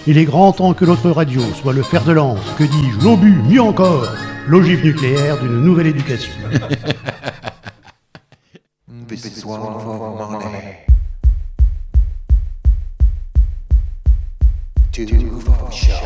Il est grand temps que notre radio soit le fer de lance, que dis-je, l'obus, mieux encore, l'ogive nucléaire d'une nouvelle éducation. This is one for money. Two for show.